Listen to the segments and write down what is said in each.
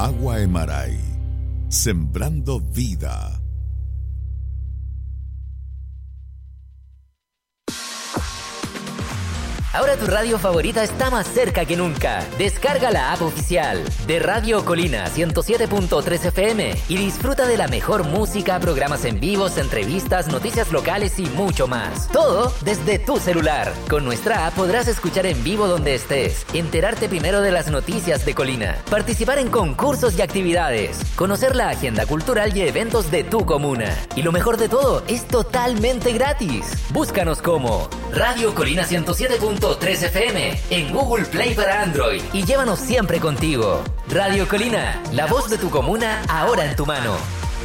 Agua Emaray, sembrando vida. Ahora tu radio favorita está más cerca que nunca. Descarga la app oficial de Radio Colina 107.3 FM y disfruta de la mejor música, programas en vivos, entrevistas, noticias locales y mucho más. Todo desde tu celular. Con nuestra app podrás escuchar en vivo donde estés, enterarte primero de las noticias de Colina, participar en concursos y actividades, conocer la agenda cultural y eventos de tu comuna. Y lo mejor de todo, es totalmente gratis. Búscanos como Radio Colina 107.3 FM en Google Play para Android y llévanos siempre contigo. Radio Colina, la voz de tu comuna ahora en tu mano.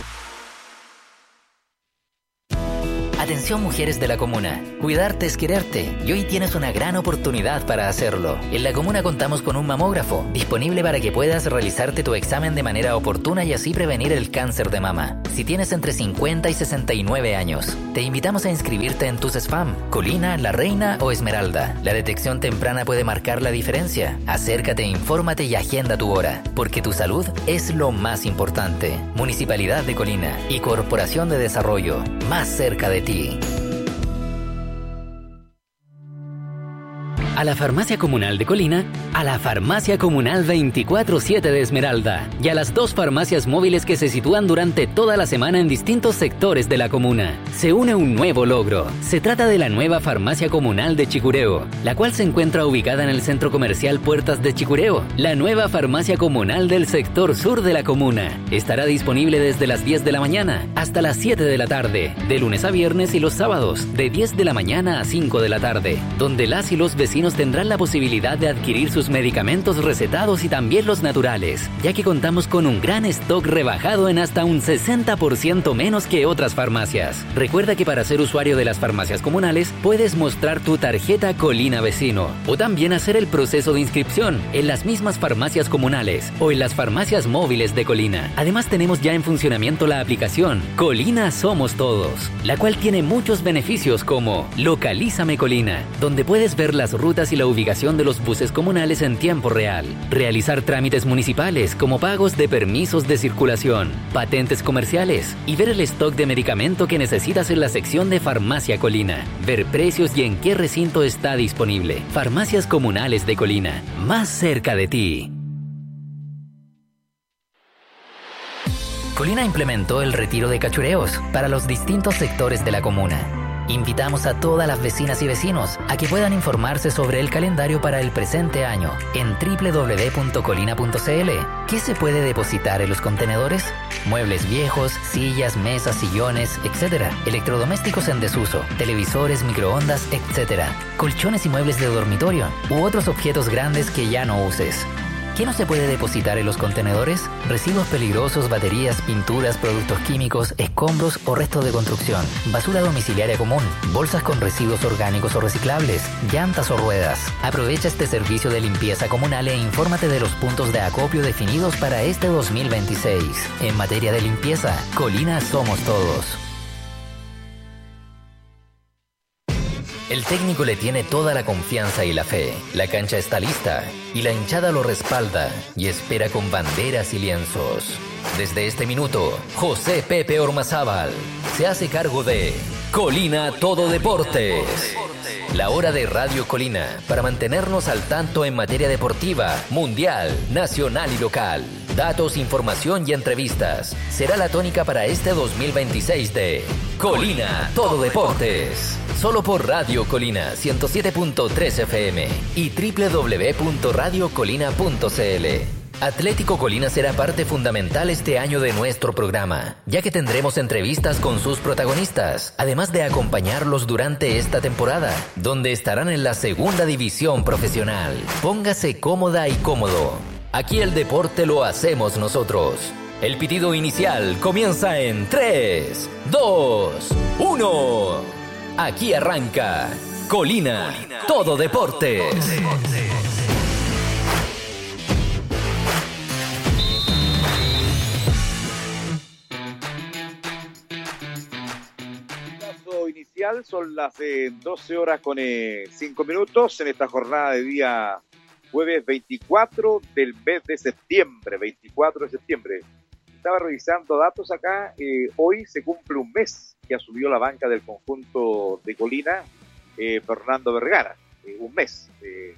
Atención mujeres de la comuna, cuidarte es quererte y hoy tienes una gran oportunidad para hacerlo. En la comuna contamos con un mamógrafo disponible para que puedas realizarte tu examen de manera oportuna y así prevenir el cáncer de mama. Si tienes entre 50 y 69 años, te invitamos a inscribirte en tus SFAM, Colina, La Reina o Esmeralda. La detección temprana puede marcar la diferencia. Acércate, infórmate y agenda tu hora, porque tu salud es lo más importante. Municipalidad de Colina y Corporación de Desarrollo, más cerca de ti. A la Farmacia Comunal de Colina, a la Farmacia Comunal 24/7 de Esmeralda y a las 2 farmacias móviles que se sitúan durante toda la semana en distintos sectores de la comuna. Se une un nuevo logro. Se trata de la nueva Farmacia Comunal de Chicureo, la cual se encuentra ubicada en el Centro Comercial Puertas de Chicureo. La nueva Farmacia Comunal del sector sur de la comuna estará disponible desde las 10 de la mañana hasta las 7 de la tarde, de lunes a viernes y los sábados, de 10 de la mañana a 5 de la tarde, donde las y los vecinos tendrán la posibilidad de adquirir sus medicamentos recetados y también los naturales, ya que contamos con un gran stock rebajado en hasta un 60% menos que otras farmacias. Recuerda que para ser usuario de las farmacias comunales puedes mostrar tu tarjeta Colina Vecino o también hacer el proceso de inscripción en las mismas farmacias comunales o en las farmacias móviles de Colina. Además tenemos ya en funcionamiento la aplicación Colina Somos Todos, la cual tiene muchos beneficios como Localízame Colina, donde puedes ver las rutas y la ubicación de los buses comunales en tiempo real, realizar trámites municipales como pagos de permisos de circulación, patentes comerciales y ver el stock de medicamento que necesitas en la sección de Farmacia Colina, ver precios y en qué recinto está disponible. Farmacias Comunales de Colina, más cerca de ti. Colina implementó el retiro de cachureos para los distintos sectores de la comuna. Invitamos a todas las vecinas y vecinos a que puedan informarse sobre el calendario para el presente año en www.colina.cl. ¿Qué se puede depositar en los contenedores? Muebles viejos, sillas, mesas, sillones, etc. Electrodomésticos en desuso, televisores, microondas, etc. Colchones y muebles de dormitorio u otros objetos grandes que ya no uses. ¿Qué no se puede depositar en los contenedores? Residuos peligrosos, baterías, pinturas, productos químicos, escombros o restos de construcción, basura domiciliaria común, bolsas con residuos orgánicos o reciclables, llantas o ruedas. Aprovecha este servicio de limpieza comunal e infórmate de los puntos de acopio definidos para este 2026. En materia de limpieza, Colina Somos Todos. El técnico le tiene toda la confianza y la fe. La cancha está lista y la hinchada lo respalda y espera con banderas y lienzos. Desde este minuto, José Pepe Ormazábal se hace cargo de Colina Todo Deportes. La hora de Radio Colina para mantenernos al tanto en materia deportiva, mundial, nacional y local. Datos, información y entrevistas. Será la tónica para este 2026 de Colina Todo Deportes. Solo por Radio Colina 107.3 FM y www.radiocolina.cl. Atlético Colina será parte fundamental este año de nuestro programa, ya que tendremos entrevistas con sus protagonistas, además de acompañarlos durante esta temporada, donde estarán en la segunda división profesional. Póngase cómoda y cómodo. Aquí el deporte lo hacemos nosotros. El pitido inicial comienza en 3, 2, 1. Aquí arranca Colina Todo Deportes. Inicial son las 12 horas con 5 minutos en esta jornada de día jueves 24 del mes de septiembre, 24 de septiembre. Estaba revisando datos acá, hoy se cumple un mes que asumió la banca del conjunto de Colina, Fernando Vergara, un mes.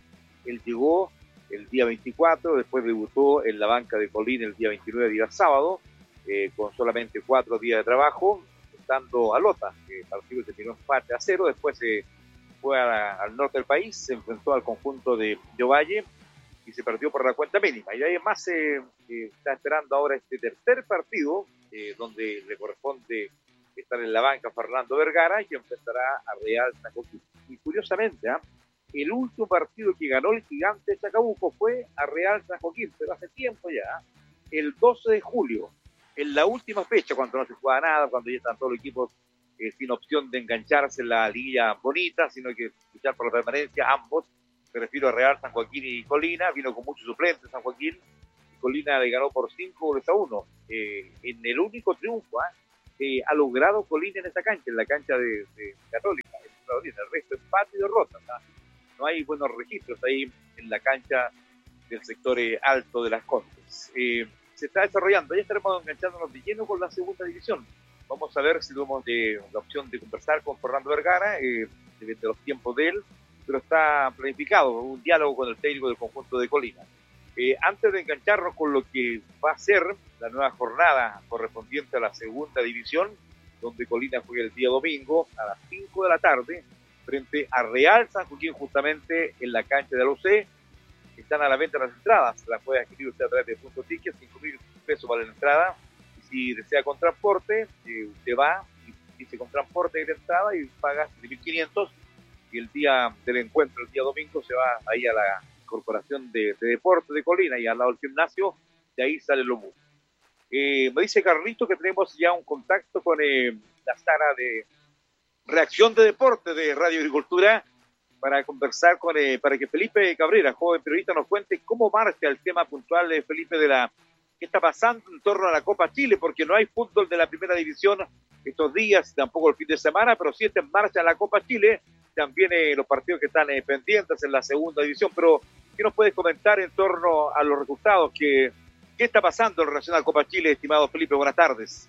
Él llegó el día 24, después debutó en la banca de Colina el día 29, día sábado, con solamente 4 días de trabajo, estando a Lota. El partido terminó empate a 0, después fue al norte del país, se enfrentó al conjunto de Ovalle y se perdió por la cuenta mínima. Y además está esperando ahora este tercer partido, donde le corresponde estar en la banca Fernando Vergara, que enfrentará a Real San Joaquín. Y curiosamente, el último partido que ganó el gigante de Chacabuco fue a Real San Joaquín, pero hace tiempo ya, el 12 de julio, en la última fecha, cuando no se juega nada, cuando ya están todos los equipos sin opción de engancharse en la liguilla bonita, sino que luchar por la permanencia, ambos. Me refiero a Real San Joaquín y Colina. Vino con muchos suplentes San Joaquín, y Colina le ganó por 5-1. En el único triunfo ha logrado Colina en esta cancha, en la cancha de Católica. El resto empate y derrota. No hay buenos registros ahí en la cancha del sector alto de Las Condes. Se está desarrollando, ya estaremos enganchándonos de lleno con la segunda división. Vamos a ver si tenemos la opción de conversar con Fernando Vergara, de los tiempos de él, pero está planificado un diálogo con el técnico del conjunto de Colina. Antes de engancharnos con lo que va a ser la nueva jornada correspondiente a la segunda división, donde Colina juega el día domingo a las 5 de la tarde, frente a Real San Joaquín, justamente en la cancha de la UC. Están a la venta las entradas, las puede adquirir usted a través de Punto Ticket, 5.000 pesos para la entrada. Si desea con transporte, usted va y dice con transporte de entrada y paga 7.500, y el día del encuentro, el día domingo, se va ahí a la Corporación de Deportes de Colina y al lado del gimnasio, de ahí sale lo mucho. Me dice Carlito que tenemos ya un contacto con la sala de reacción de deporte de Radio Agricultura para conversar para que Felipe Cabrera, joven periodista, nos cuente cómo marcha el tema puntual de Felipe qué está pasando en torno a la Copa Chile, porque no hay fútbol de la primera división estos días, tampoco el fin de semana, pero sí está en marcha la Copa Chile, también los partidos que están pendientes en la segunda división. Pero ¿qué nos puedes comentar en torno a los resultados? ¿Qué está pasando en relación a la Copa Chile, estimado Felipe? Buenas tardes.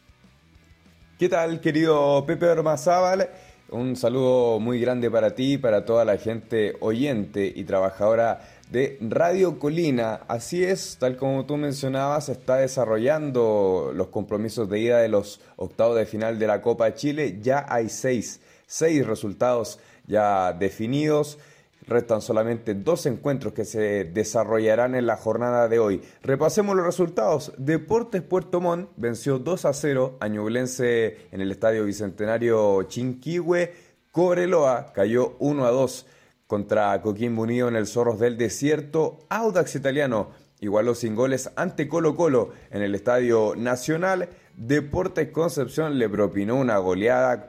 ¿Qué tal, querido Pepe Ormazábal? Un saludo muy grande para ti, para toda la gente oyente y trabajadora de Radio Colina. Así es, tal como tú mencionabas, se está desarrollando los compromisos de ida de los octavos de final de la Copa Chile. Ya hay seis resultados ya definidos. Restan solamente 2 encuentros que se desarrollarán en la jornada de hoy. Repasemos los resultados. Deportes Puerto Montt venció 2-0 a Ñublense en el Estadio Bicentenario Chinquihue. Cobreloa cayó 1-2 contra Coquimbo Unido en el Zorros del Desierto. Audax Italiano igualó sin goles ante Colo-Colo en el Estadio Nacional. Deportes Concepción le propinó una goleada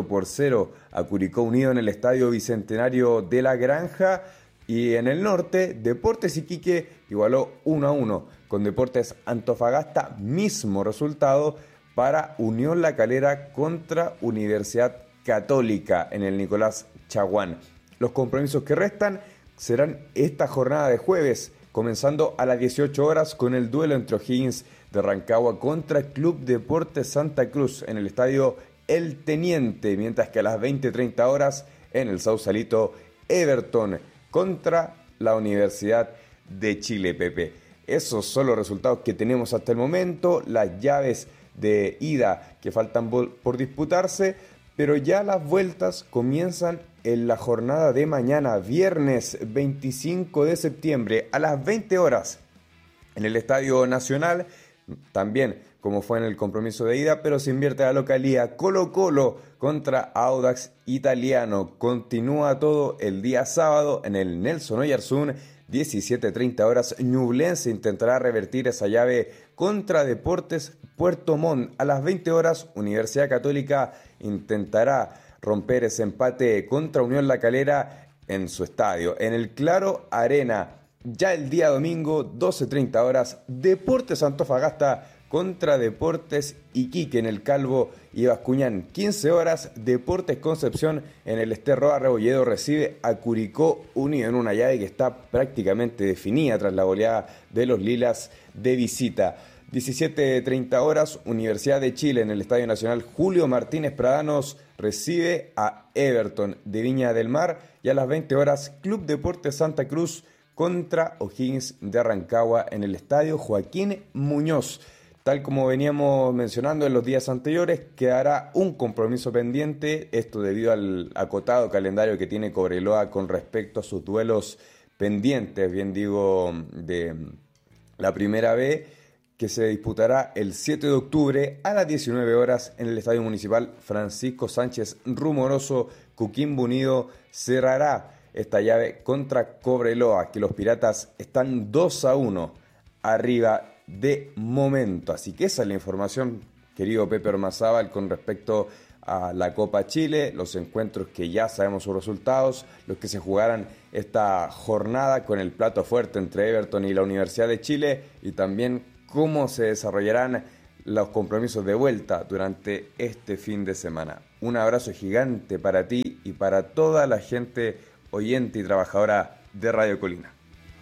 4-0 a Curicó Unido en el Estadio Bicentenario de la Granja. Y en el norte, Deportes Iquique igualó 1-1 con Deportes Antofagasta, mismo resultado para Unión La Calera contra Universidad Católica en el Nicolás Chaguán. Los compromisos que restan serán esta jornada de jueves, comenzando a las 18 horas con el duelo entre O'Higgins de Rancagua contra Club Deportes Santa Cruz en el Estadio El Teniente, mientras que a las 20:30 horas en el Sausalito, Everton contra la Universidad de Chile, Pepe. Esos son los resultados que tenemos hasta el momento, las llaves de ida que faltan por disputarse, pero ya las vueltas comienzan en la jornada de mañana, viernes 25 de septiembre, a las 20 horas, en el Estadio Nacional, también como fue en el compromiso de ida, pero se invierte la localía. Colo-Colo contra Audax Italiano. Continúa todo el día sábado en el Nelson Oyarzún, 17:30 horas. Ñublense intentará revertir esa llave contra Deportes Puerto Montt. A las 20 horas, Universidad Católica intentará romper ese empate contra Unión La Calera en su estadio, en el Claro Arena. Ya el día domingo, 12:30 horas, Deportes Antofagasta contra Deportes Iquique en el Calvo y Bascuñán. 15 horas, Deportes Concepción en el Ester-Roa Rebolledo recibe a Curicó Unido en una llave que está prácticamente definida tras la goleada de los Lilas de visita. 17:30 horas, Universidad de Chile en el Estadio Nacional Julio Martínez Pradanos recibe a Everton de Viña del Mar, y a las 20 horas, Club Deportes Santa Cruz contra O'Higgins de Rancagua en el Estadio Joaquín Muñoz. Tal como veníamos mencionando en los días anteriores, quedará un compromiso pendiente, esto debido al acotado calendario que tiene Cobreloa con respecto a sus duelos pendientes, bien digo, de la Primera B, que se disputará el 7 de octubre a las 19 horas en el Estadio Municipal Francisco Sánchez Rumoroso. Coquimbo Unido cerrará esta llave contra Cobreloa, que los Piratas están 2-1 arriba de momento. Así que esa es la información, querido Pepe Ormazábal, con respecto a la Copa Chile, los encuentros que ya sabemos sus resultados, los que se jugarán esta jornada con el plato fuerte entre Everton y la Universidad de Chile, y también cómo se desarrollarán los compromisos de vuelta durante este fin de semana. Un abrazo gigante para ti y para toda la gente oyente y trabajadora de Radio Colina.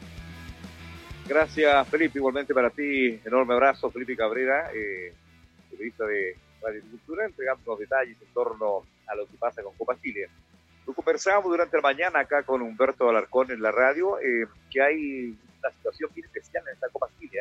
Gracias, Felipe. Igualmente para ti, enorme abrazo, Felipe Cabrera, periodista de Radio Cultura, entregando los detalles en torno a lo que pasa con Copa Chile. Lo conversábamos durante la mañana acá con Humberto Alarcón en la radio, que hay una situación bien especial en esta Copa Chile.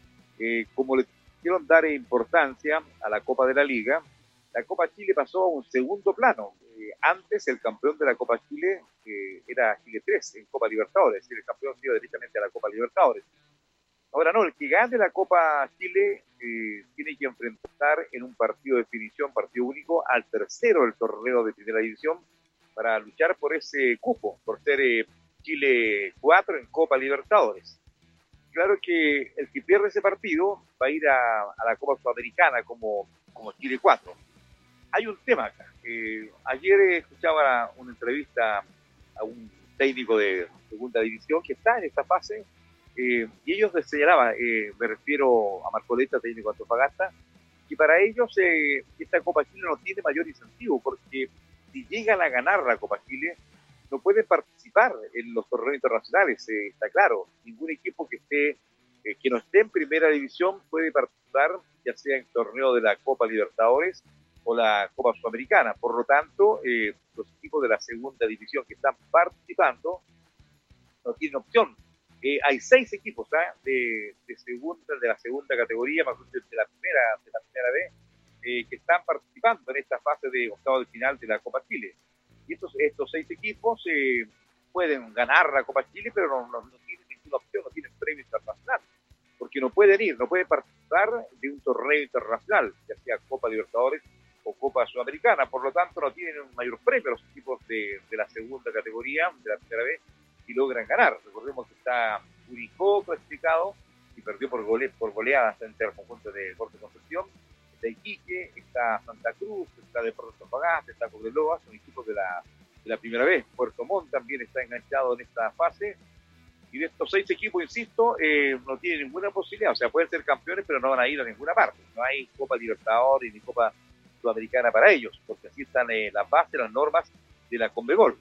Como le quisieron dar importancia a la Copa de la Liga, la Copa Chile pasó a un segundo plano. Antes el campeón de la Copa Chile era Chile 3 en Copa Libertadores, es decir, el campeón se iba directamente a la Copa Libertadores. Ahora no, el que gane la Copa Chile tiene que enfrentar en un partido de definición, partido único, al tercero del torneo de primera división para luchar por ese cupo, por ser Chile 4 en Copa Libertadores. Claro que el que pierde ese partido va a ir a la Copa Sudamericana como Chile 4. Hay un tema acá. Ayer escuchaba una entrevista a un técnico de segunda división que está en esta fase, y ellos señalaban, me refiero a Marcoleta, técnico de Antofagasta, que para ellos esta Copa Chile no tiene mayor incentivo, porque si llegan a ganar la Copa Chile, no pueden participar en los torneos internacionales, está claro. Ningún equipo que no esté en primera división puede participar, ya sea en torneo de la Copa Libertadores o la Copa Sudamericana. Por lo tanto, los equipos de la segunda división que están participando no tienen opción. Hay 6 equipos de la segunda categoría, más de la primera B, que están participando en esta fase de octavo de final de la Copa Chile. Y estos 6 equipos pueden ganar la Copa Chile, pero no tienen ninguna opción, no tienen premio internacional, porque no pueden participar de un torneo internacional, ya sea Copa Libertadores o Copa Sudamericana. Por lo tanto, no tienen un mayor premio los equipos de la segunda categoría, de la primera vez, y logran ganar. Recordemos que está Curicó clasificado y perdió por goleadas entre el conjunto de Deportes Concepción. Está Iquique, está Santa Cruz, está Deportes Antofagasta, está Cobreloa, son equipos de la primera vez. Puerto Montt también está enganchado en esta fase. Y de estos 6 equipos, insisto, no tienen ninguna posibilidad. O sea, pueden ser campeones, pero no van a ir a ninguna parte. No hay Copa Libertadores ni Copa Sudamericana para ellos, porque así están las bases, las normas de la Conmebol.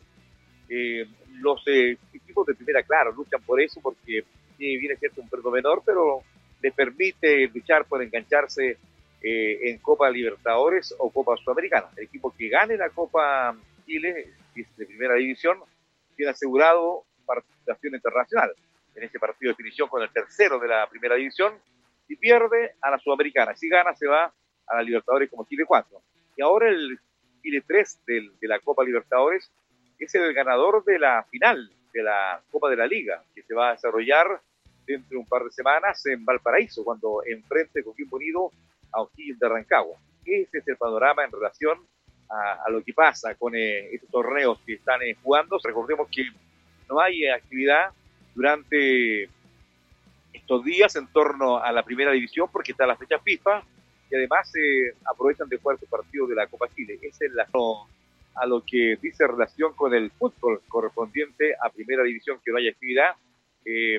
Los equipos de primera, claro, luchan por eso, porque viene siendo un premio menor, pero les permite luchar por engancharse en Copa Libertadores o Copa Sudamericana. El equipo que gane la Copa Chile, que es de primera división, tiene asegurado participación internacional en ese partido de definición con el tercero de la primera división. Si pierde, a la Sudamericana. Si gana, se va a la Libertadores como Chile 4. Y ahora el Chile 3 de la Copa Libertadores es el ganador de la final de la Copa de la Liga, que se va a desarrollar dentro de un par de semanas en Valparaíso, cuando enfrente Coquimbo Unido a O'Higgins de Rancagua. Ese es el panorama en relación a lo que pasa con estos torneos que están jugando. Recordemos que no hay actividad durante estos días en torno a la primera división, porque está la fecha FIFA, y además aprovechan de jugar su partido de la Copa Chile. Ese es a lo que dice relación con el fútbol correspondiente a primera división, que no haya actividad.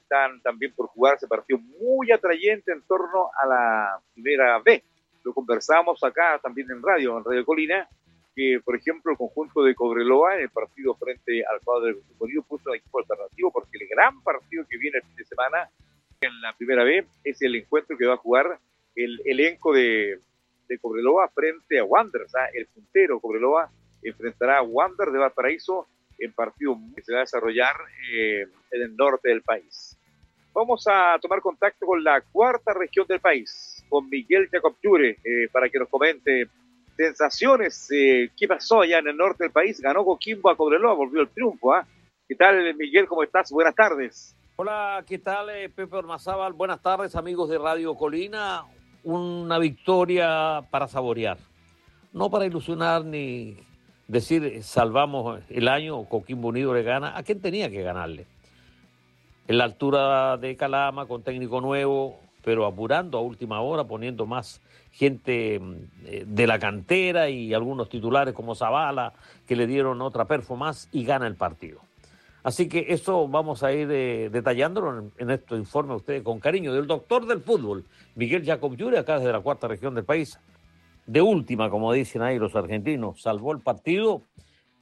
están también por jugarse partidos muy atrayentes en torno a la primera B. Lo conversamos acá también en Radio Colina, que por ejemplo el conjunto de Cobreloa en el partido frente al cuadro del Unido puso un equipo alternativo, porque el gran partido que viene el fin de semana en la primera B es el encuentro que va a jugar el elenco de Cobreloa frente a Wanderers. El puntero Cobreloa enfrentará a Wanderers de Valparaíso en partido que se va a desarrollar en el norte del país. Vamos a tomar contacto con la cuarta región del país, con Miguel Jacob Yure, para que nos comente sensaciones. ¿Qué pasó allá en el norte del país? Ganó Coquimbo a Cobreloa, volvió el triunfo. ¿Qué tal, Miguel? ¿Cómo estás? Buenas tardes. Hola, ¿qué tal, Pepe Ormazábal? Buenas tardes, amigos de Radio Colina. Una victoria para saborear. No para ilusionar ni decir salvamos el año, Coquimbo Unido le gana. ¿A quién tenía que ganarle? En la altura de Calama, con técnico nuevo, pero apurando a última hora, poniendo más gente de la cantera y algunos titulares como Zavala, que le dieron otra performance y gana el partido. Así que eso vamos a ir detallándolo en este informe a ustedes con cariño del doctor del fútbol, Miguel Jacob Yure, acá desde la cuarta región del país. De última, como dicen ahí los argentinos, salvó el partido